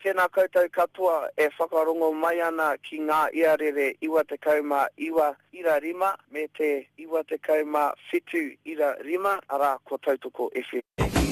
Tēnā koutou katoa e whakarongo mai ana ki ngā iarere 99.5 me te 99.5 ara ko Tautoko FM.